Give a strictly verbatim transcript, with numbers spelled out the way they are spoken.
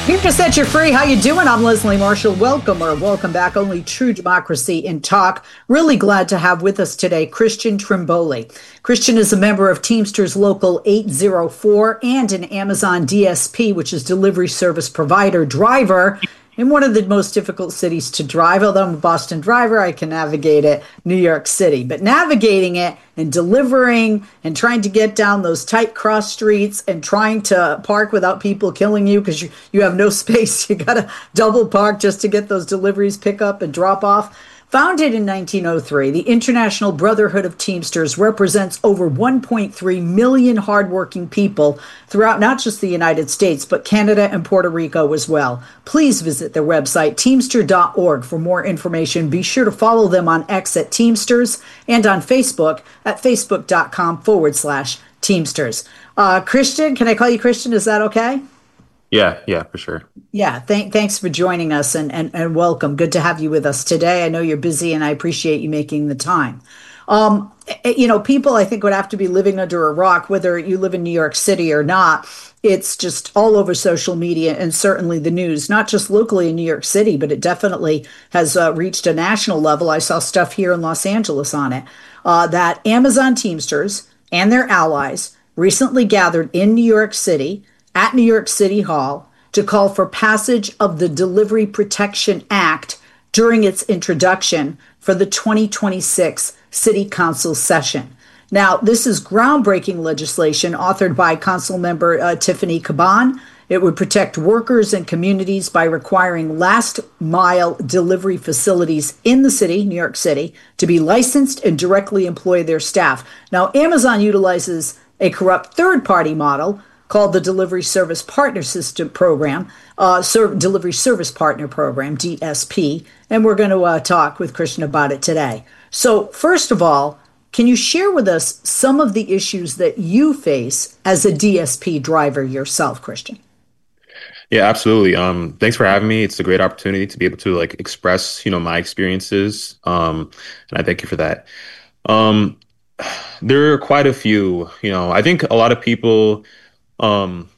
People set you free. How you doing? I'm Leslie Marshall. Welcome or welcome back. Only true democracy in talk. Really glad to have with us today Christian Trimboli. Christian is a member of Teamsters Local eight oh four and an Amazon D S P, which is delivery service provider driver in one of the most difficult cities to drive. Although I'm a Boston driver, I can navigate it, New York City. But navigating it and delivering and trying to get down those tight cross streets and trying to park without people killing you because you, you have no space. You got to double park just to get those deliveries, pick up and drop off. Founded in nineteen oh three, the International Brotherhood of Teamsters represents over one point three million hardworking people throughout not just the United States, but Canada and Puerto Rico as well. Please visit their website, teamster dot org, for more information. Be sure to follow them on X at Teamsters and on Facebook at facebook.com forward slash Teamsters. Uh, Christian, can I call you Christian? Is that okay? Yeah, yeah, for sure. Yeah, th- thanks for joining us and, and, and welcome. Good to have you with us today. I know you're busy and I appreciate you making the time. Um, you know, people I think would have to be living under a rock, whether you live in New York City or not. It's just all over social media and certainly the news, not just locally in New York City, but it definitely has uh, reached a national level. I saw stuff here in Los Angeles on it, uh, that Amazon Teamsters and their allies recently gathered in New York City at New York City Hall to call for passage of the Delivery Protection Act during its introduction for the twenty twenty-six City Council session. Now, this is groundbreaking legislation authored by Council member uh, Tiffany Caban. It would protect workers and communities by requiring last mile delivery facilities in the city, New York City, to be licensed and directly employ their staff. Now, Amazon utilizes a corrupt third party model called the Delivery Service Partner System Program, uh, Ser- Delivery Service Partner Program, D S P, and we're going to uh, talk with Christian about it today. So first of all, can you share with us some of the issues that you face as a D S P driver yourself, Christian? Yeah, absolutely. Um, thanks for having me. It's a great opportunity to be able to like express, you know, my experiences. Um, and I thank you for that. Um, there are quite a few, you know, I think a lot of people Um,